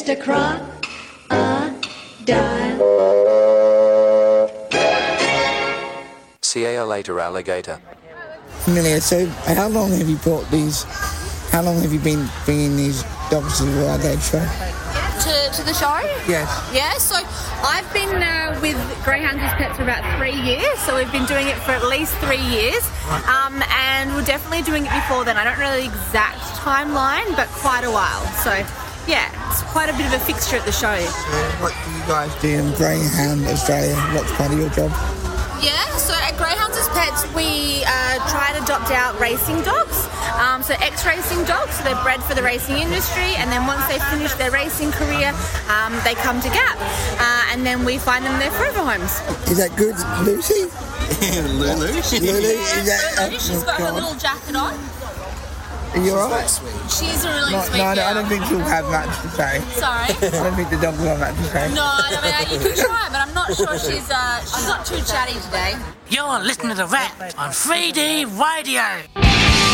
Mr. Crocodile. See you later, alligator. Familiar. So, how long have you brought these? How long have you been bringing these dogs to the Alligator Show? To the show? Yes. Yeah, so I've been with Greyhounds as Pets for about 3 years, so we've been doing it for at least 3 years, and we're definitely doing it before then. I don't know the exact timeline, but quite a while. So, yeah, it's quite a bit of a fixture at the show. So what do you guys do in Greyhound Australia? What's part of your job? Yeah, so at Greyhounds as Pets, we try and adopt out racing dogs. So ex-racing dogs, so they're bred for the racing industry, and then once they finish their racing career, they come to GAP, and then we find them their forever homes. Is that good, Lucy? Lulu? Lulu, is that... Lulu, she's got her little jacket on. Are you alright? She's a really sweet No, girl. I don't think she'll have much to say. Sorry? I don't think the dog will have much to say. No, I mean, you could try, but I'm not sure she's not too chatty today. You're listening to The Rat on 3D Radio.